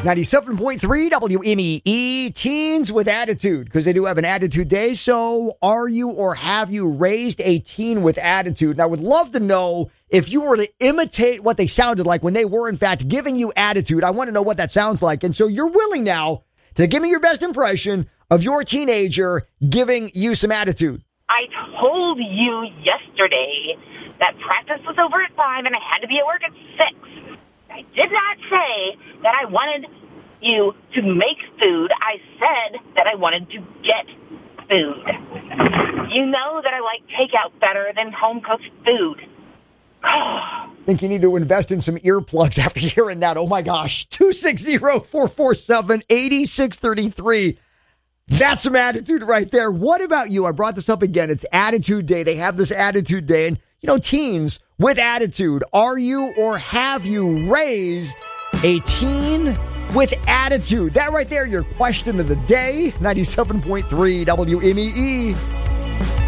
97.3 WMEE, teens with attitude, because they do have an attitude day. So are you or have you raised a teen with attitude? And I would love to know if you were to imitate what they sounded like when they were, in fact, giving you attitude. I want to know what that sounds like. And so you're willing now to give me your best impression of your teenager giving you some attitude. I told you yesterday that practice was over at 5 and I had to be at work at 6. I did not say that I wanted you to make food. I said that I wanted to get food. You know that I like takeout better than home-cooked food. I think you need to invest in some earplugs after hearing that. Oh, my gosh. 260-447-8633. That's some attitude right there. What about you? I brought this up again. It's Attitude Day. They have this Attitude Day. And, you know, teens with attitude, are you or have you raised a teen with attitude? That right there, your question of the day. 97.3 WMEE.